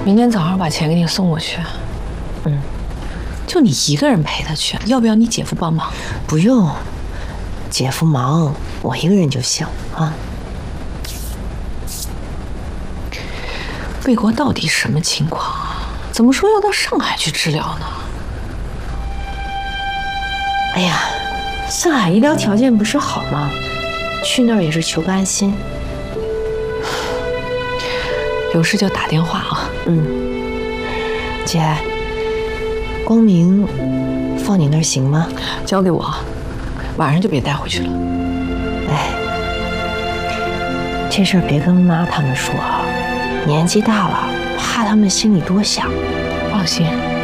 明天早上把钱给你送过去。 嗯， 就你一个人陪他去，要不要你姐夫帮忙？ 不用，姐夫忙，我一个人就行啊。 魏国到底什么情况啊？怎么说要到上海去治疗呢？ 哎呀，上海医疗条件不是好吗？去那儿也是求个安心。 有事就打电话啊。 姐，光明放你那儿行吗？ 交给我，晚上就别带回去了。 哎，这事儿别跟妈他们说啊，年纪大了，怕他们心里多想。 放心。